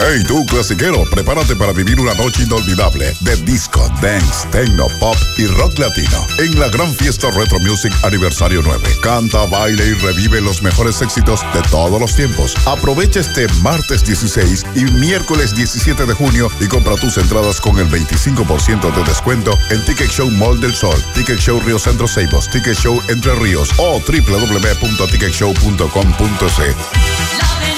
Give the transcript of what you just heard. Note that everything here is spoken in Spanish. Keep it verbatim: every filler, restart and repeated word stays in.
Hey tú, clasiquero, prepárate para vivir una noche inolvidable de disco, dance, techno, pop y rock latino en la gran fiesta Retro Music Aniversario nueve. Canta, baile y revive los mejores éxitos de todos los tiempos. Aprovecha este martes dieciséis y miércoles diecisiete de junio y compra tus entradas con el veinticinco por ciento de descuento en Ticket Show Mall del Sol, Ticket Show Río Centro Ceibos, Ticket Show Entre Ríos o doble u doble u doble u punto ticket show punto com punto c.